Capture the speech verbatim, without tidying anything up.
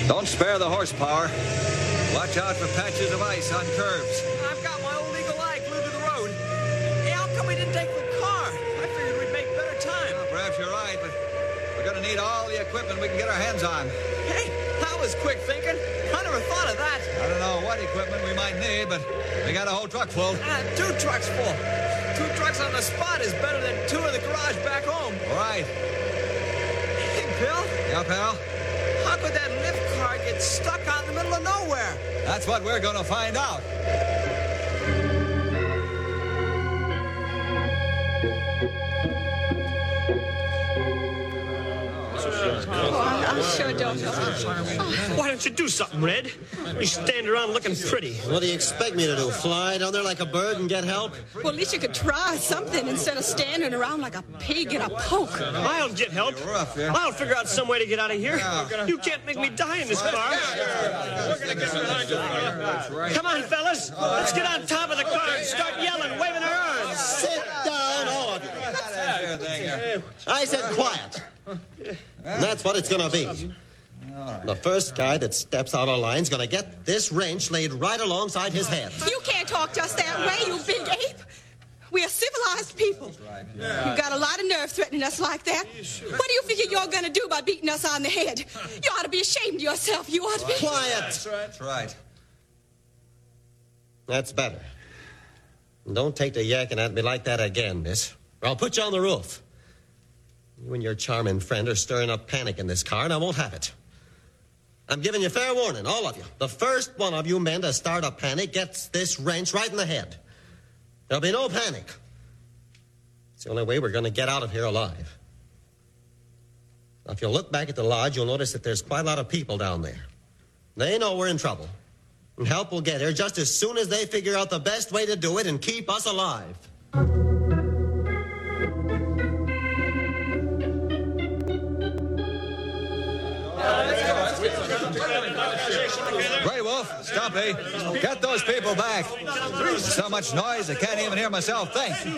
Don't spare the horsepower. Watch out for patches of ice on curves. I've got my old eagle eye glued to the road. Hey, how come we didn't take the car? I figured we'd make better time. Well, perhaps you're right, but we're going to need all the equipment we can get our hands on. Hey, that was quick thinking. I never thought of that. I don't know what equipment we might need, but we got a whole truck full. Uh, two trucks full. Two trucks on the spot is better than two in the garage back home. All right. Hey, Bill. Yeah, pal? How could that lift car get stuck out in the middle of nowhere? That's what we're going to find out. I sure don't know. Why don't you do something, Red? You stand around looking pretty. What do you expect me to do? Fly down there like a bird and get help? Well, at least you could try something instead of standing around like a pig in a poke. I'll get help. rough here. I'll figure out some way to get out of here. You can't make me die in this car. Come on, fellas. Let's get on top of the car and start yelling, waving our arms. Sit down, all of you. I said quiet. And that's what it's going to be. The first guy that steps out of line's going to get this wrench laid right alongside his head. You can't talk just that way, you big ape. We are civilized people. You've got a lot of nerve threatening us like that. What do you figure you're going to do by beating us on the head? You ought to be ashamed of yourself. You ought to be... Quiet. That's right. That's better. And don't take to yakking at me like that again, miss, or I'll put you on the roof. You and your charming friend are stirring up panic in this car, and I won't have it. I'm giving you fair warning, all of you. The first one of you men to start a panic gets this wrench right in the head. There'll be no panic. It's the only way we're going to get out of here alive. Now, if you'll look back at the lodge, you'll notice that there's quite a lot of people down there. They know we're in trouble. And help will get here just as soon as they figure out the best way to do it and keep us alive. Gray Wolf, Stumpy, get those people back. So much noise I can't even hear myself think.